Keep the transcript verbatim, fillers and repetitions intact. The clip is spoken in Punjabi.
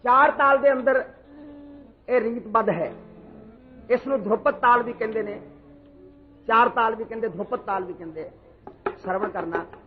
ਚਾਰ ਤਾਲ ਦੇ ਅੰਦਰ ਇਹ ਰੀਤਬੱਧ ਹੈ। ਇਸ ਨੂੰ ਧਰੁਪਦ ਤਾਲ ਵੀ ਕਹਿੰਦੇ ਨੇ, ਚਾਰ ਤਾਲ ਵੀ ਕਹਿੰਦੇ, ਧਰੁਪਦ ਤਾਲ ਵੀ ਕਹਿੰਦੇ। ਸਰਵਣ ਕਰਨਾ।